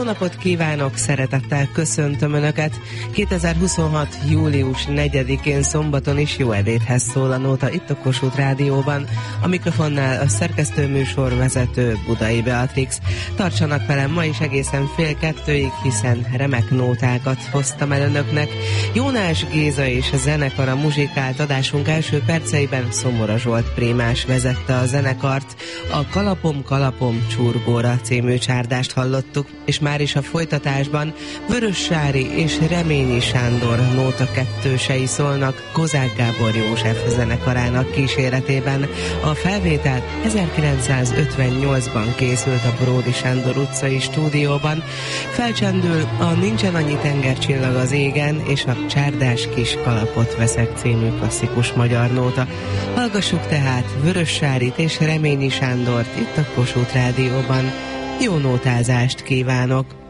napot kívánok, szeretettel köszöntöm Önöket. 2026. július 4-én szombaton is jó ebédhez szól a nóta itt a Kossuth Rádióban. A mikrofonnál a szerkesztőműsor vezető Budai Beatrix. Tartsanak velem ma is egészen fél kettőig, hiszen remek nótákat hoztam el Önöknek. Jónás Géza és a zenekara muzsikált adásunk első perceiben Szomora Zsolt prémás vezette a zenekart. A Kalapom, kalapom, csurgóra című csárdást hallottuk, és már is a folytatásban Vörössári és Reményi Sándor nóta kettősei szólnak Kozák Gábor József zenekarának kíséretében. A felvétel 1958-ban készült a Bródi Sándor utcai stúdióban. Felcsendül a Nincsen annyi tengercsillag az égen és a Csárdás kis kalapot veszek című klasszikus magyar nóta. Hallgassuk tehát Vörössárit és Reményi Sándort itt a Kossuth Rádióban. Jó nótázást kívánok!